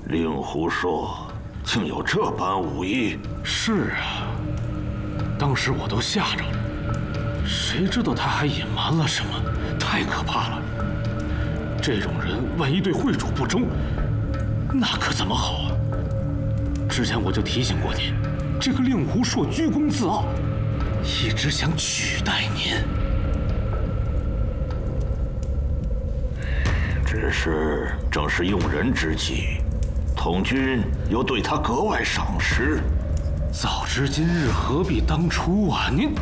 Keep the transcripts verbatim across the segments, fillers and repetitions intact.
令狐硕竟有这般武艺？ 是啊，当时我都吓着了，谁知道他还隐瞒了什么？太可怕了！这种人万一对会主不忠，那可怎么好啊？之前我就提醒过您，这个令狐硕居功自傲，一直想取代您。 只是正是用人之际，统军又对他格外赏识。 早知今日，何必当初啊！您，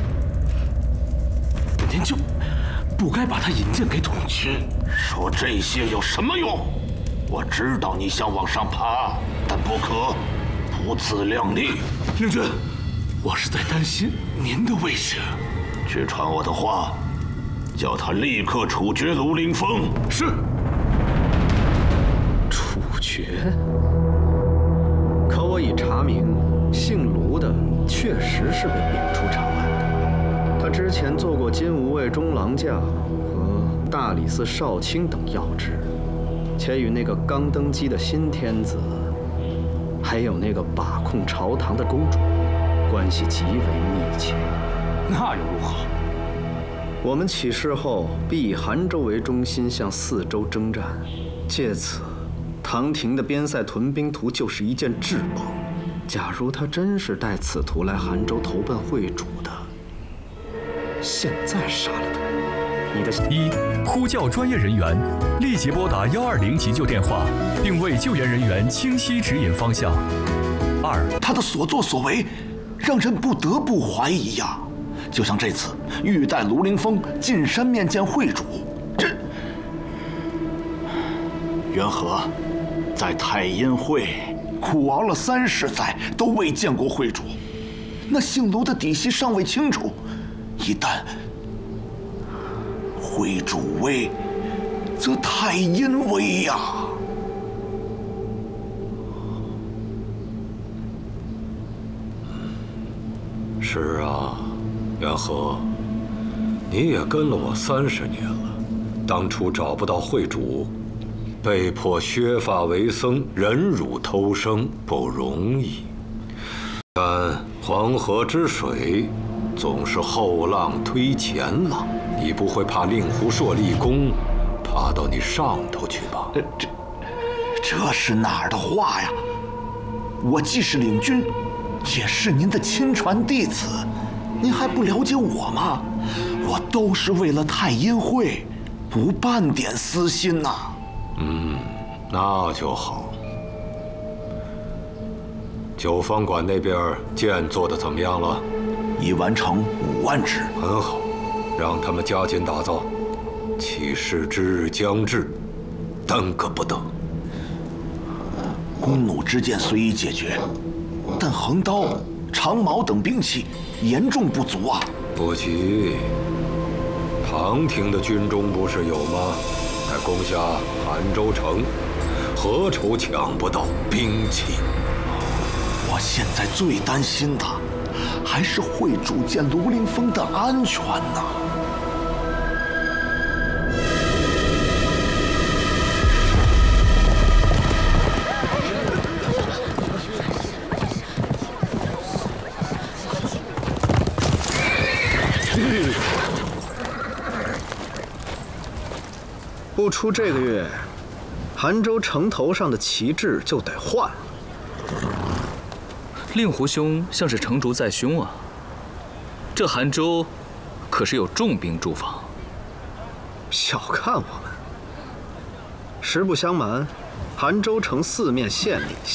您就不该把他引荐给统军。 说这些有什么用？我知道你想往上爬，但不可不自量力。 令君，我是在担心您的位置。 去传我的话，叫他立刻处决卢凌风。 是。处决？ 可我已查明，姓卢的确实是被贬出长安的。他之前做过金吾卫中郎将和大理寺少卿等要职，且与那个刚登基的新天子，还有那个把控朝堂的公主，关系极为密切。 那又如何？ 我们起事后必以韩州为中心向四周征战，借此，唐廷的边塞屯兵图就是一件至宝。假如他真是带此图来韩州投奔会主的，现在杀了他，你的一呼叫专业人员，立即拨打幺二零急救电话，并为救援人员清晰指引方向。二， 他的所作所为，让人不得不怀疑呀。就像这次欲带卢凌风进山面见会主，这元和在太阴会苦熬了三十载，都未见过会主。那姓卢的底细尚未清楚，一旦会主危，则太阴危呀。 是啊，元和，你也跟了我三十年了，当初找不到会主，被迫削发为僧，忍辱偷生，不容易。但黄河之水总是后浪推前浪，你不会怕令狐硕立功，爬到你上头去吧？ 这这这是哪儿的话呀？我既是领军，也是您的亲传弟子，您还不了解我吗？我都是为了太阴会，无半点私心呐。 嗯，那就好。九方馆那边建做的怎么样了？ 已完成五万只。 很好，让他们加紧打造。起事之日将至，耽搁不得。 弓弩之箭虽已解决，但横刀、长矛等兵器严重不足啊！ 不急，唐廷的军中不是有吗？在攻下韩州城，何愁抢不到兵器？ 我现在最担心的，还是会主见卢凌风的安全呐。 不出这个月，韩州城头上的旗帜就得换了。 令狐兄像是城主在胸啊！这韩州可是有重兵驻防。 小看我们！实不相瞒，韩州城四面县里